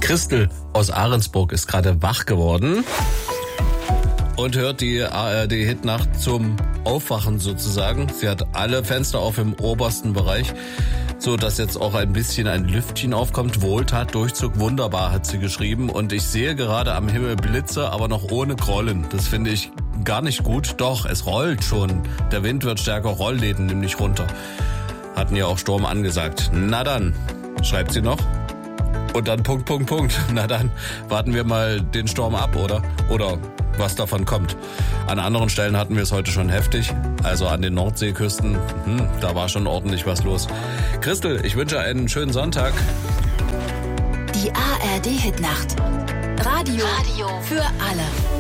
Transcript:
Christel aus Ahrensburg ist gerade wach geworden und hört die ARD-Hitnacht zum Aufwachen sozusagen. Sie hat alle Fenster auf im obersten Bereich, so dass jetzt auch ein bisschen ein Lüftchen aufkommt. Wohltat, Durchzug, wunderbar, hat sie geschrieben. Und ich sehe gerade am Himmel Blitze, aber noch ohne Grollen. Das finde ich gar nicht gut. Doch, es rollt schon. Der Wind wird stärker, Rollläden nämlich runter. Hatten ja auch Sturm angesagt. Na dann, schreibt sie noch. Und dann Punkt. Na dann warten wir mal den Sturm ab, oder? Oder was davon kommt. An anderen Stellen hatten wir es heute schon heftig. Also an den Nordseeküsten, da war schon ordentlich was los. Christel, ich wünsche einen schönen Sonntag. Die ARD-Hitnacht. Radio für alle.